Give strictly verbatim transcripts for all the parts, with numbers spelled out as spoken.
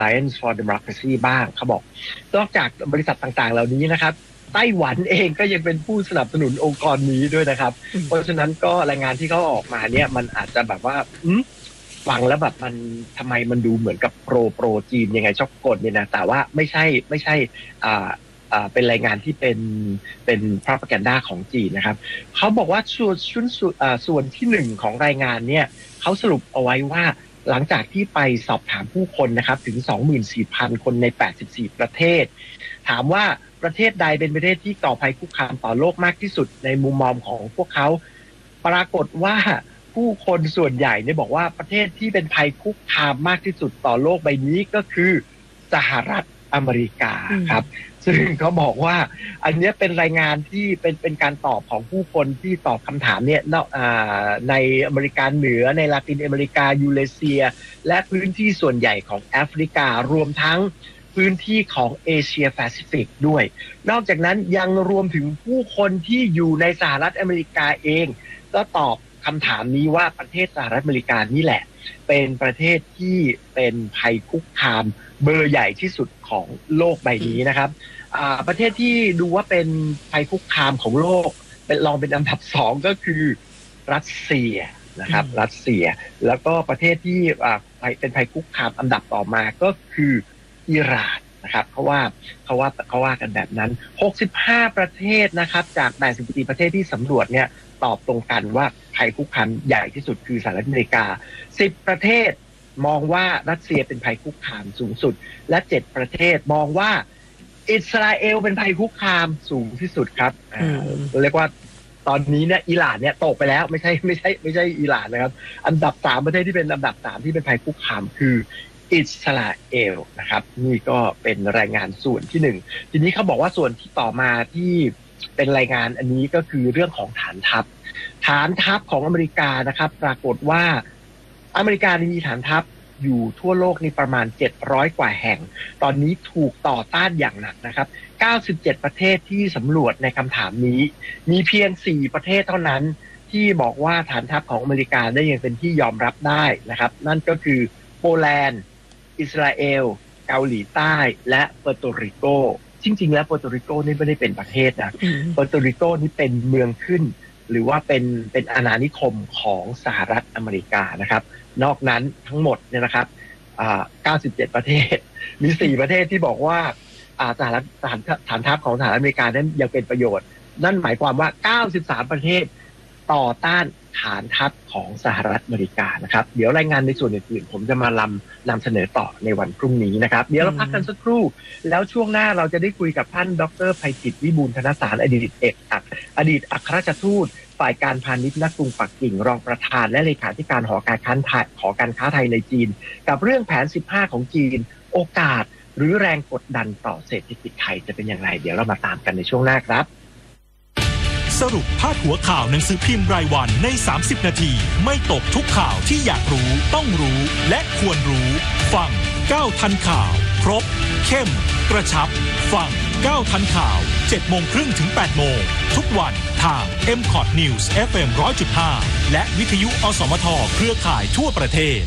Alliance for Democracy บ้างเขาบอกนอกจากบริษัทต่างๆเหล่านี้นะครับไต้หวันเองก็ยังเป็นผู้สนับสนุนองค์กรนี้ด้วยนะครับเพราะฉะนั้นก็รายงานที่เขาออกมาเนี่ยมันอาจจะแบบว่าฟังแล้วแบบมันทำไมมันดูเหมือนกับโปรโปรจีนยังไงชอบกดเนี่ยนะแต่ว่าไม่ใช่ไม่ใช่อ่าอ่าเป็นรายงานที่เป็นเป็น propaganda ของจีนนะครับเขาบอกว่าส่วนส่วนส่วนที่หนึ่งของรายงานเนี่ยเขาสรุปเอาไว้ว่าหลังจากที่ไปสอบถามผู้คนนะครับถึง สองหมื่นสี่พัน คนในแปดสิบสี่ประเทศถามว่าประเทศใดเป็นประเทศที่ก่อภัยคุกคามต่อโลกมากที่สุดในมุมมองของพวกเขาปรากฏว่าผู้คนส่วนใหญ่เนี่ยบอกว่าประเทศที่เป็นภัยคุกคามมากที่สุดต่อโลกใบนี้ก็คือสหรัฐอเมริกาครับซึ่งเขาบอกว่าอันนี้เป็นรายงานที่เป็นเป็นการตอบของผู้คนที่ตอบคำถามเนี่ยในอเมริกาเหนือในลาตินอเมริกายูเรเซียและพื้นที่ส่วนใหญ่ของแอฟริการวมทั้งพื้นที่ของเอเชียแปซิฟิกด้วยนอกจากนั้นยังรวมถึงผู้คนที่อยู่ในสหรัฐอเมริกาเองก็ตอบคำถามนี้ว่าประเทศสหรัฐอเมริกานี่แหละเป็นประเทศที่เป็นภัยคุกคามเบอร์ใหญ่ที่สุดของโลกใบนี้นะครับประเทศที่ดูว่าเป็นภัยคุกคามของโลกเป็นรองเป็นอันดับสองก็คือรัสเซียนะครับรัสเซียแล้วก็ประเทศที่เป็นภัยคุกคามอันดับต่อมาก็คืออิหร่านนะครับเพราะว่าเขาว่าเขาว่ากันแบบนั้นหกสิบห้าประเทศนะครับจากแปดสิบสี่ประเทศที่สำรวจเนี่ยตอบตรงกันว่าภัยคุกคามใหญ่ที่สุดคือสหรัฐอเมริกาสิบประเทศมองว่ารัสเซียเป็นภัยคุกคามสูงสุดและเจ็ดประเทศมองว่าอิสราเอลเป็นภัยคุกคามสูงที่สุดครับเรียกว่าตอนนี้เนี่ยอิหร่านเนี่ยตกไปแล้วไม่ใช่ไม่ใช่ไม่ใช่อิหร่านนะครับอันดับสามประเทศที่เป็นอันดับสามที่เป็นภัยคุกคามคืออิสราเอลนะครับนี่ก็เป็นรายงานส่วนที่หนึ่งทีนี้เขาบอกว่าส่วนที่ต่อมาที่เป็นรายงานอันนี้ก็คือเรื่องของฐานทัพฐานทัพของอเมริกานะครับปรากฏว่าอเมริกามีฐานทัพอยู่ทั่วโลกนี่ประมาณเจ็ดร้อยกว่าแห่งตอนนี้ถูกต่อต้านอย่างหนักนะครับเก้าสิบเจ็ดประเทศที่สำรวจในคำถามนี้มีเพียงสี่ประเทศเท่านั้นที่บอกว่าฐานทัพของอเมริกาได้ยังเป็นที่ยอมรับได้นะครับนั่นก็คือโปแลนด์อิสราเอลเกาหลีใต้และเปอร์โตริโกจริงๆแล้วเปอร์โตริโกนี่ไม่ได้เป็นประเทศนะเปอร์โตริโกนี่เป็นเมืองขึ้นหรือว่าเป็นเป็นอาณานิคมของสหรัฐอเมริกานะครับนอกนั้นทั้งหมดเนี่ยนะครับเก้าสิบเจ็ดประเทศมีสี่ประเทศที่บอกว่าสหรัฐฐานฐานทัพของสหรัฐอเมริกานั้นยังเป็นประโยชน์นั่นหมายความว่าเก้าสิบสามประเทศต่อต้านฐานทัพของสหรัฐอเมริกานะครับเดี๋ยวรายงานในส่วนอื่นๆผมจะมานำนำเสนอต่อในวันพรุ่งนี้นะครับเดี๋ยวเราพักกันสักครู่แล้วช่วงหน้าเราจะได้คุยกับท่านดร.ไพจิตรวิบูลย์ธนสารอดีตเอกอักอดีตอัครราชทูตฝ่ายการพาณิชย์ณกรุงปักกิ่งรองประธานและเลขาธิการหอการค้าไทยหอการค้าไทยในจีนกับเรื่องแผนสิบห้าของจีนโอกาสหรือแรงกดดันต่อเศรษฐกิจไทยจะเป็นอย่างไรเดี๋ยวเรามาตามกันในช่วงหน้าครับสรุปพาดหัวข่าวหนังสือพิมพ์รายวันในสามสิบนาทีไม่ตกทุกข่าวที่อยากรู้ต้องรู้และควรรู้ฟังก้าวทันข่าวครบเข้มกระชับฟังก้าวทันข่าว เจ็ดโมงครึ่งถึง แปดโมงทุกวันทาง เอ็ม คอท News เอฟ เอ็ม หนึ่งร้อยจุดห้า และวิทยุอสมทเครือข่ายทั่วประเทศ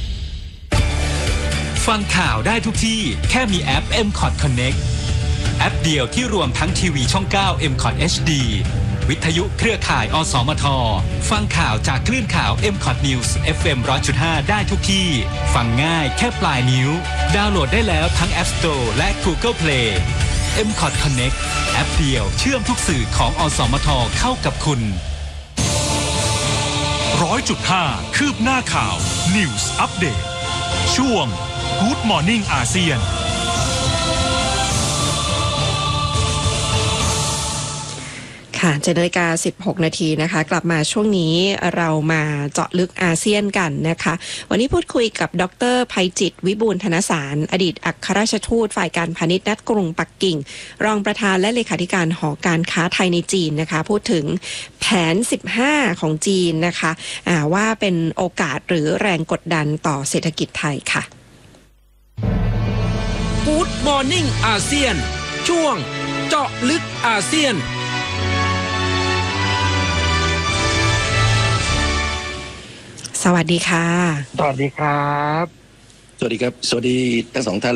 ฟังข่าวได้ทุกที่แค่มีแอป เอ็ม คอท Connect แอปเดียวที่รวมทั้งทีวีช่องเก้า เอ็ม คอท เอช ดี วิทยุเครือข่ายอสมทฟังข่าวจากคลื่นข่าว เอ็ม คอท News เอฟ เอ็ม หนึ่งร้อยจุดห้า ได้ทุกที่ฟังง่ายแค่ปลายนิ้วดาวน์โหลดได้แล้วทั้ง App Store และ Google Play เอ็ม คอท Connect แอปเดียวเชื่อมทุกสื่อของอสมทเข้ากับคุณหนึ่งร้อยจุดห้า คืบหน้าข่าว News Update ช่วง Good Morning อาเซียนค่ะเจ็ดนาฬิกาสิบหกนาทีนะคะกลับมาช่วงนี้เรามาเจาะลึกอาเซียนกันนะคะวันนี้พูดคุยกับดร.ไพจิตรวิบูลย์ธนสารอดีตอัครราชทูตฝ่ายการพาณิชย์ณกรุงปักกิ่งรองประธานและเลขาธิการหอการค้าไทยในจีนนะคะพูดถึงแผนสิบห้าของจีนนะคะว่าเป็นโอกาสหรือแรงกดดันต่อเศรษฐกิจไทยค่ะ Good Morning อาเซียนช่วงเจาะลึกอาเซียนสวัสดีค่ะสวัสดีครับสวัสดีครับสวัสดีทั้งสองท่าน